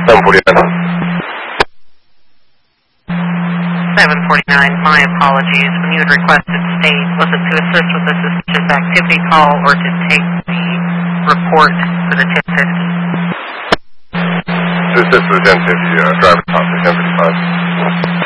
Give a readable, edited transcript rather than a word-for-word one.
749, my apologies. When you had requested state, was it to assist with the suspicious activity call or to take the report for the 1050? To assist with the 1050, driver talk to 1055.